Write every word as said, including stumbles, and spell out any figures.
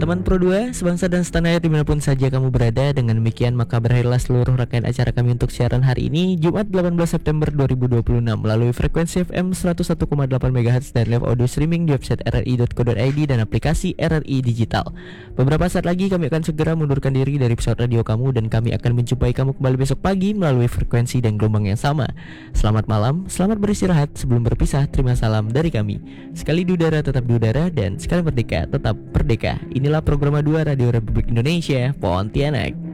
Teman Pro dua, sebangsa dan setanah air dimanapun saja kamu berada. Dengan demikian maka berakhirlah seluruh rangkaian acara kami untuk siaran hari ini Jumat delapan belas September dua ribu dua puluh enam melalui frekuensi F M seratus satu koma delapan megahertz dan live audio streaming di website r r i dot co dot i d dan aplikasi R R I Digital. Beberapa saat lagi kami akan segera mundurkan diri dari pesawat radio kamu dan kami akan menjumpai kamu kembali besok pagi melalui frekuensi dan gelombang yang sama. Selamat malam, selamat beristirahat. Sebelum berpisah, terima salam dari kami. Sekali di udara tetap di udara dan sekali merdeka tetap merdeka. Inilah program dua Radio Republik Indonesia Pontianak.